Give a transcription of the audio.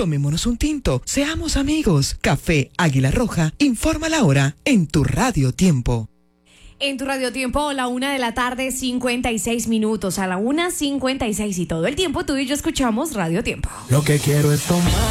Tomémonos un tinto, seamos amigos. Café Águila Roja, informa la hora en tu Radio Tiempo. En tu Radio Tiempo, la 1:56 PM, a la 1:56 y todo el tiempo tú y yo escuchamos Radio Tiempo. Lo que quiero es tomar